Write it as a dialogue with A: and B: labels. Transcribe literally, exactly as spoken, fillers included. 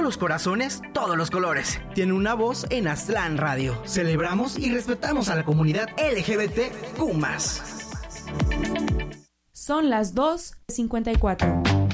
A: los corazones, todos los colores. Tiene una voz en Aztlán Radio. Celebramos y respetamos a la comunidad L G B T Q más.
B: Son las dos cincuenta y cuatro.